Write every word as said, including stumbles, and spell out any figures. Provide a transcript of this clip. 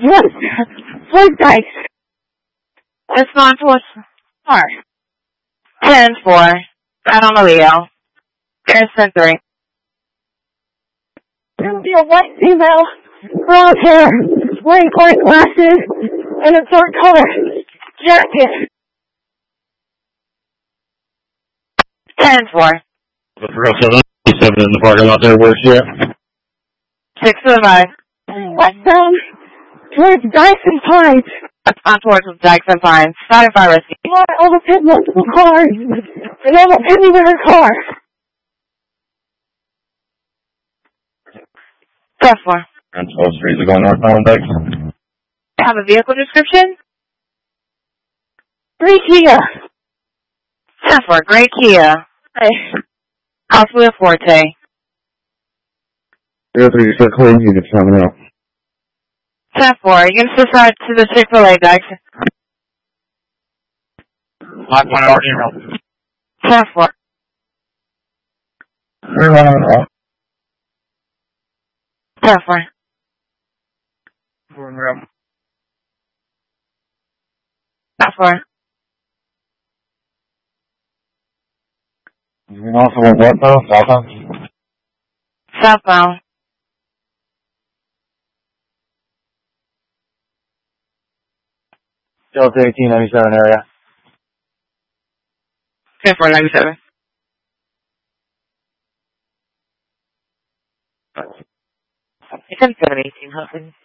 What? What dice? It's not towards four. ten four. Right on the wheel. Harrison three. It'll be a white female, brown hair, wearing white glasses, and a dark color jacket. ten four. seven in the parking lot there works yet. six to the five. Westbound towards Dyson Pines. On towards Dyson Pines. Starting fire rescue. All the pit multiple cars. And all the pit in her car. ten four. On twelfth Street, we're going northbound Dyson. Have a vehicle description? Gray Kia. ten four. Gray Kia. Hey. Possibly a Forte. zero three, you start calling units coming out. ten four. You can decide to the Chick-fil-A, guys. five point oh email. ten four. Three one on the ten four. Four in room. ten four. You can also want what though? Southbound? Southbound. Delta eighteen ninety-seven area. ten four ninety-seven. ten seven eighteen, hopefully.